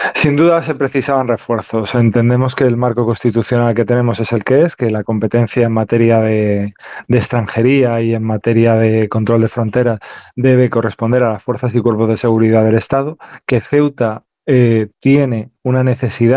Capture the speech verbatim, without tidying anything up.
Sin duda se precisaban refuerzos. Entendemos que el marco constitucional que tenemos es el que es, que la competencia en materia de, de extranjería y en materia de control de fronteras debe corresponder a las fuerzas y cuerpos de seguridad del Estado, que Ceuta eh, tiene una necesidad